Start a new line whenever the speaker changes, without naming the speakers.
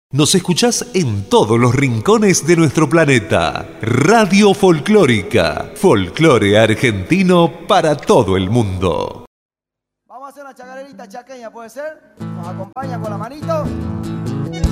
Nos escuchás en todos los rincones de nuestro planeta. Radio Folclórica. Folclore argentino para todo el mundo.
Vamos a hacer una chacarerita chaqueña, ¿puede ser? Nos acompaña con la manito.